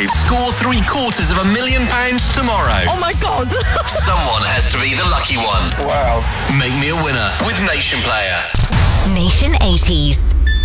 today. Score £750,000 tomorrow. Oh my God. Someone has to be the lucky one. Wow. Make me a winner with Nation Player. Nation 80s.